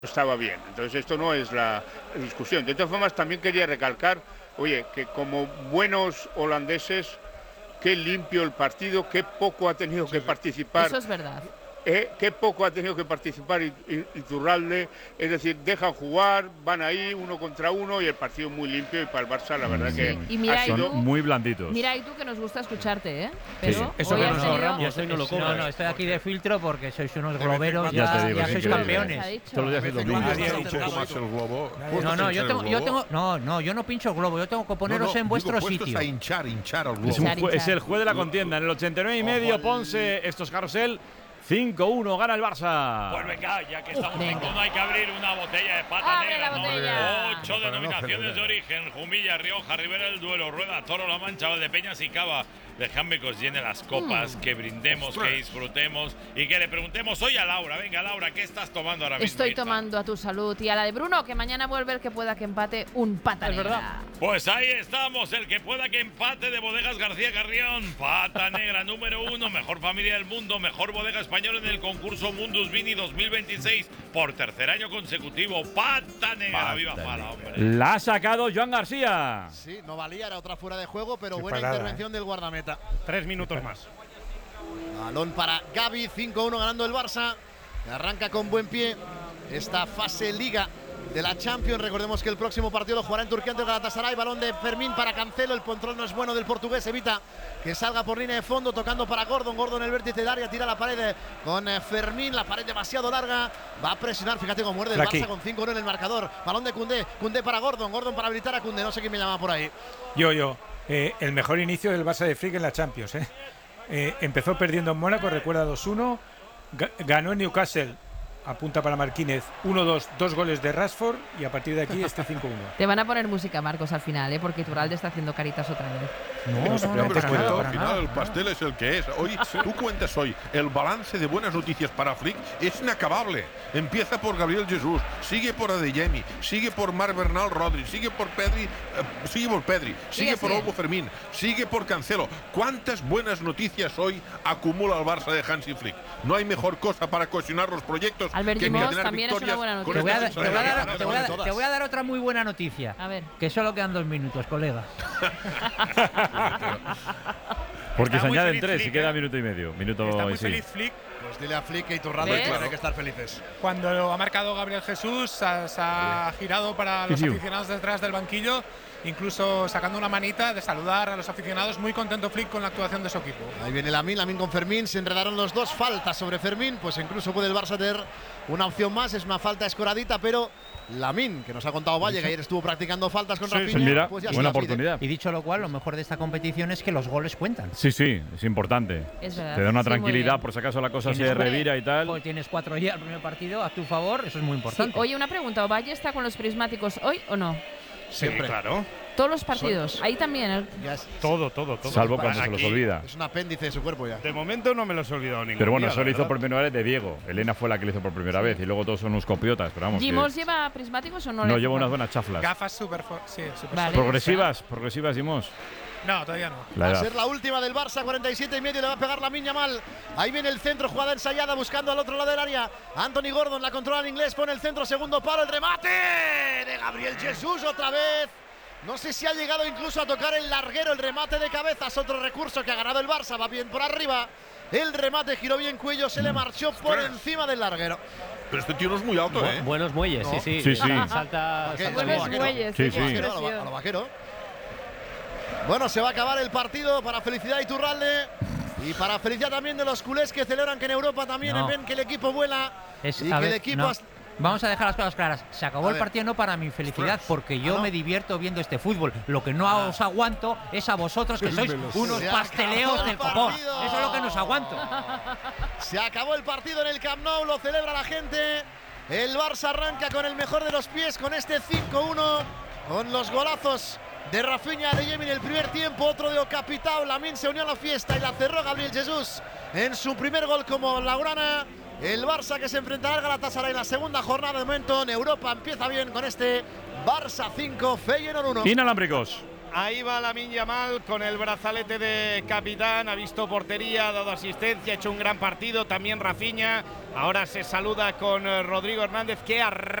estaba bien. Entonces esto no es la discusión. De todas formas, también quería recalcar, oye, que como buenos holandeses, qué limpio el partido, qué poco ha tenido que participar. Eso es verdad. Qué poco ha tenido que participar Iturralde, es decir, dejan jugar, van ahí uno contra uno y el partido muy limpio, y para el Barça la verdad que y mira, son muy blanditos. Mira, y tú que nos gusta escucharte, ¿eh? Pero eso hoy que has nos tenido... ahorramos. Yo no, estoy aquí de filtro porque sois unos globeros, Ya te digo, ya es sois increíble. campeones. Todos los días es lo mismo. Nadie ha dicho cómo es el globo. Yo no pincho el globo, yo tengo que poneros en vuestro sitio. A hinchar al globo. Es el juez de la contienda. En el 89,5, Ponce, esto es Carrusel. 5-1, gana el Barça. Pues venga, ya que estamos en 5-1 hay que abrir una botella de pata ¡Abre negra. la botella! 8 denominaciones de origen: Jumilla, Rioja, Ribera del Duero, Rueda, Toro, La Mancha, Valdepeñas y Cava. Dejadme que os llene las copas, que brindemos, que disfrutemos y que le preguntemos hoy a Laura. Venga, Laura, ¿qué estás tomando ahora mismo? Estoy tomando a tu salud y a la de Bruno, que mañana vuelve el que pueda que empate un pata negra. Pues ahí estamos, el que pueda que empate de Bodegas García Carrión. Pata negra número 1, mejor familia del mundo, mejor bodega española en el concurso Mundus Vini 2026 por tercer año consecutivo. Pata negra, viva Pala, hombre. La ha sacado Joan García. Sí, no valía, era otra fuera de juego, pero Qué buena parada, intervención del guardameta. 3 minutos más. Balón para Gavi, 5-1 ganando el Barça. Arranca con buen pie esta fase Liga de la Champions. Recordemos que el próximo partido lo jugará en Turquía ante el Galatasaray. Balón de Fermín para Cancelo. El control no es bueno del portugués. Evita que salga por línea de fondo. Tocando para Gordon. Gordon en el vértice del área. Tira la pared con Fermín. La pared demasiado larga. Va a presionar. Fíjate cómo muerde el Barça con 5-1 en el marcador. Balón de Koundé. Koundé para Gordon. Gordon para habilitar a Koundé. No sé quién me llama por ahí. Yo. El mejor inicio del Barça de Flick en la Champions. Empezó perdiendo en Mónaco, recuerda 2-1. Ganó en Newcastle. Apunta para Marquínez 1-2, 2 goles de Rashford y a partir de aquí este 5-1. Te van a poner música, Marcos, al final, porque Iturralde está haciendo caritas otra vez. No, pero al final el pastel es el que es. Hoy, tú cuentas hoy, el balance de buenas noticias para Flick es inacabable. Empieza por Gabriel Jesús, sigue por Adeyemi, sigue por Marc Bernal Rodri, sigue por Pedri, sigue por Olmo Fermín, sigue por Cancelo. ¿Cuántas buenas noticias hoy acumula el Barça de Hansi Flick? No hay mejor cosa para cohesionar los proyectos Albert que Dimos también es una buena noticia. Te voy a dar otra muy buena noticia. A ver. Que solo quedan 2 minutos, colega. Porque Está se muy añaden feliz 3 y Flick, queda minuto y medio. Está muy sí. feliz Flick. Pues dile a Flick que Iturralde tiene que estar felices. Cuando ha marcado Gabriel Jesús, se ha girado para los aficionados detrás del banquillo, incluso sacando una manita de saludar a los aficionados. Muy contento Flick con la actuación de su equipo. Ahí viene Lamine con Fermín, se enredaron los dos, falta sobre Fermín, pues incluso puede el Barça tener una opción más, es una falta escoradita, pero Lamine, que nos ha contado Valle, que ayer estuvo practicando faltas con Rafinha, mira, pues ya buena se la pide. oportunidad. Y dicho lo cual, lo mejor de esta competición es que los goles cuentan. Sí, es importante. Es verdad. Te da una Sí, muy tranquilidad bien. por si acaso la cosa se revira y tal. Pues tienes 4 días el primer partido a tu favor, eso es muy importante. Sí. Oye, una pregunta, ¿Valle está con los prismáticos hoy o no? Siempre. claro. Todos los partidos, ahí también. Ya es, Todo. Salvo cuando se los olvida. es un apéndice de su cuerpo ya. De momento no me los he olvidado ninguno. Pero bueno, eso lo hizo por primera vez de Diego. Elena fue la que lo hizo por primera vez y luego todos son unos copiotas. Pero vamos, ¿Gimos lleva prismáticos o no? no le lleva hace unas falta? buenas chaflas. Gafas súper Vale. Progresivas, Dimos. No, todavía no. La Va a edad. ser la última del Barça, 47 y medio, le va a pegar Lamine mal. Ahí viene el centro, jugada ensayada, buscando al otro lado del área. Anthony Gordon la controla en inglés, pone el centro, segundo palo, el remate de Gabriel Jesús otra vez. No sé si ha llegado incluso a tocar el larguero, el remate de cabezas, otro recurso que ha ganado el Barça, va bien por arriba. El remate giró bien Cuello, se le marchó por encima del larguero. Pero este tío no es muy alto, ¿eh? Buenos muelles, No. Sí. Salta. Buenos muelles, Sí, qué sí. expresión. A lo vaquero. Bueno, se va a acabar el partido para felicidad de Iturralde y para felicidad también de los culés que celebran que en Europa también ven que el equipo vuela y que el equipo… Vamos a dejar las cosas claras. Se acabó el partido no para mi felicidad, porque yo me divierto viendo este fútbol. Lo que no os aguanto es a vosotros, que sois unos pasteleos del copón. Eso es lo que nos aguanto. Se acabó el partido en el Camp Nou, lo celebra la gente. El Barça arranca con el mejor de los pies, con este 5-1, con los golazos de Rafinha, de Yemi en el primer tiempo, otro de Ocapitao. Lamine se unió a la fiesta y la cerró Gabriel Jesús en su primer gol como laurana. El Barça que se enfrentará al Galatasaray en la segunda jornada. De momento en Europa empieza bien con este Barça 5, Feyenoord 1. Inalámbricos. Ahí va Lamine Yamal con el brazalete de capitán, ha visto portería, ha dado asistencia, ha hecho un gran partido, también Rafinha. Ahora se saluda con Rodrigo Hernández, que